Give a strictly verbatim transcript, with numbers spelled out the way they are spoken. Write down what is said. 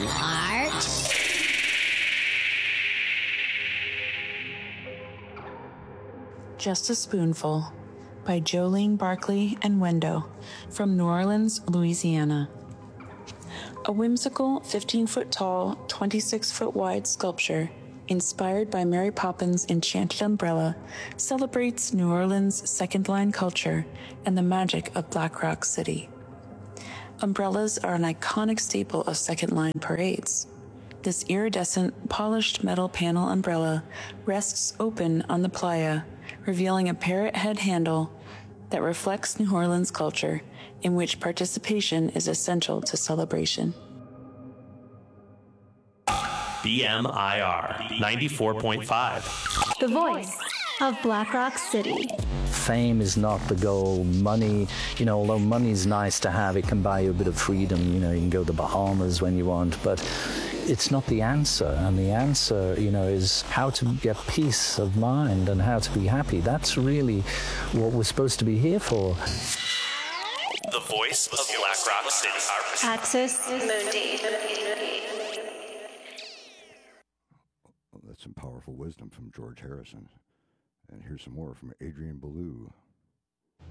What? Just a Spoonful by Jolene Barkley and Wendo from New Orleans, Louisiana. A whimsical fifteen-foot tall, twenty-six-foot wide sculpture inspired by Mary Poppins' enchanted umbrella celebrates New Orleans' second-line culture and the magic of Black Rock City. Umbrellas are an iconic staple of second-line parades. This iridescent, polished metal panel umbrella rests open on the playa, revealing a parrot head handle that reflects New Orleans culture, in which participation is essential to celebration. B M I R ninety-four point five. The voice of Black Rock City. Fame is not the goal. Money, you know, although money's nice to have, it can buy you a bit of freedom. You know, you can go to the Bahamas when you want, but it's not the answer. And the answer, you know, is how to get peace of mind and how to be happy. That's really what we're supposed to be here for. The voice of Black Rock City. Axis Mundi. Well, that's some powerful wisdom from George Harrison. And here's some more from Adrian Belew.